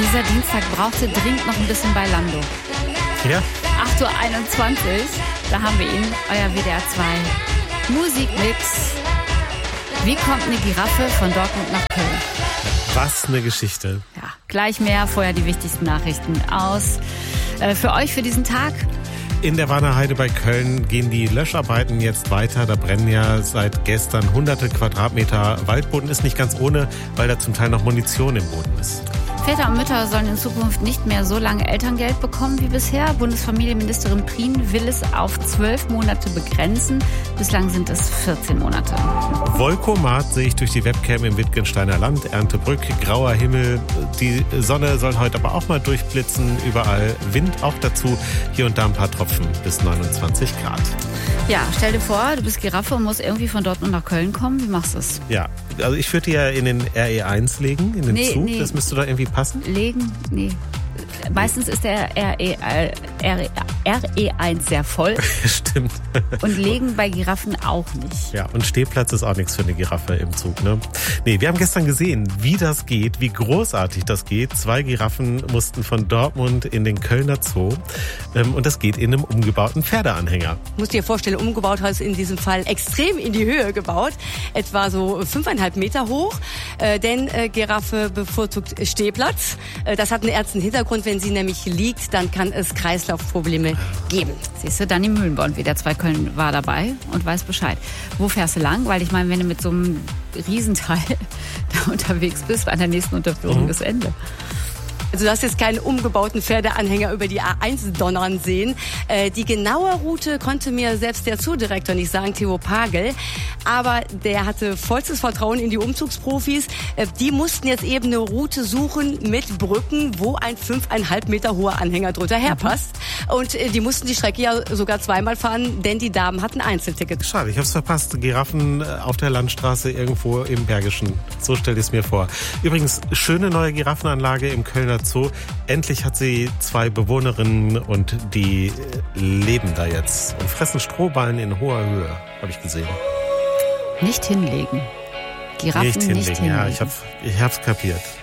Dieser Dienstag brauchte dringend noch ein bisschen bei Lando. Ja. 8:21 Uhr, da haben wir ihn, euer WDR 2 Musikmix. Wie kommt eine Giraffe von Dortmund nach Köln? Was eine Geschichte. Ja, gleich mehr, vorher die wichtigsten Nachrichten aus. Für euch für diesen Tag. In der Warner Heide bei Köln gehen die Löscharbeiten jetzt weiter. Da brennen ja seit gestern hunderte Quadratmeter Waldboden. Ist nicht ganz ohne, weil da zum Teil noch Munition im Boden ist. Väter und Mütter sollen in Zukunft nicht mehr so lange Elterngeld bekommen wie bisher. Bundesfamilienministerin Prien will es auf 12 Monate begrenzen. Bislang sind es 14 Monate. Volkomat sehe ich durch die Webcam im Wittgensteiner Land. Erntebrück, grauer Himmel. Die Sonne soll heute aber auch mal durchblitzen. Überall Wind auch dazu. Hier und da ein paar Tropfen bis 29 Grad. Ja, stell dir vor, du bist Giraffe und musst irgendwie von Dortmund nach Köln kommen. Wie machst du es? Ja, also ich würde die ja in den RE1 legen, in den Zug. Nee. Das müsste da irgendwie passen. Legen? Nee. Meistens ist der RE1 sehr voll. Stimmt. Und legen bei Giraffen auch nicht. Ja, und Stehplatz ist auch nichts für eine Giraffe im Zug, ne? Nee, wir haben gestern gesehen, wie das geht, wie großartig das geht. 2 Giraffen mussten von Dortmund in den Kölner Zoo. Und das geht in einem umgebauten Pferdeanhänger. Du musst dir vorstellen, umgebaut heißt in diesem Fall extrem in die Höhe gebaut. Etwa so 5,5 Meter hoch. Denn Giraffe bevorzugt Stehplatz. Das hat einen ernsten Hintergrund. Wenn sie nämlich liegt, dann kann es Kreislaufprobleme geben. Siehst du, Dani Mühlenborn, WDR 2 Köln war dabei und weiß Bescheid. Wo fährst du lang? Weil ich meine, wenn du mit so einem Riesenteil da unterwegs bist, an der nächsten Unterführung ist Ende. Also du hast jetzt keinen umgebauten Pferdeanhänger über die A1 donnern sehen. Die genaue Route konnte mir selbst der Zoodirektor nicht sagen, Theo Pagel. Aber der hatte vollstes Vertrauen in die Umzugsprofis. Die mussten jetzt eben eine Route suchen mit Brücken, wo ein 5,5 Meter hoher Anhänger drunter herpasst. Und die mussten die Strecke ja sogar zweimal fahren, denn die Damen hatten Einzeltickets. Schade, ich hab's verpasst. Giraffen auf der Landstraße irgendwo im Bergischen. So stell ich es mir vor. Übrigens, schöne neue Giraffenanlage im Kölner Zoo. Endlich hat sie 2 Bewohnerinnen und die leben da jetzt und fressen Strohballen in hoher Höhe, habe ich gesehen. Nicht hinlegen. Giraffen nicht hinlegen. Ja, ich hab's kapiert.